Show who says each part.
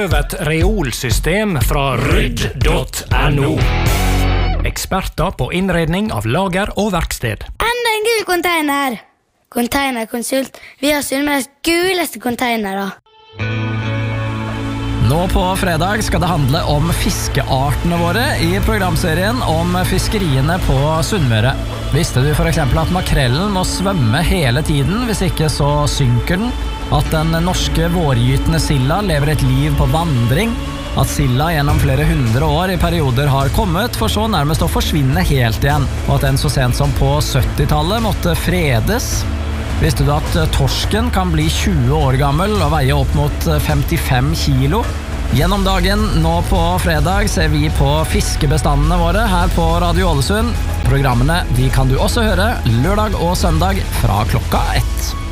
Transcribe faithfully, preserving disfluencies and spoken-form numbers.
Speaker 1: prøv et reolsystem fra rydd punktum no. Eksperter på innredning av lager og verksted.
Speaker 2: Enda en gul container! Containerkonsult. Vi har Sunnmøres guleste containere.
Speaker 3: Nå på fredag skal det handle om fiskeartene våre i programserien om fiskeriene på Sunnmøre. Visste du for eksempel at makrellen må svømme hele tiden, hvis ikke så synker den? At den norske vårgytende silla lever et liv på vandring? At silla gjennom flere hundre år i perioder har kommet, for så nærmest å forsvinne helt igjen? Og at den så sent som på syttitallet måtte fredes? Visste du at torsken kan bli tjue år gammel og veie opp mot femtifem kilo? Gjennom dagen, nå på fredag, ser vi på fiskebestandene våre her på Radio Ålesund. Programmene de kan du også høre lørdag og søndag fra klokka ett.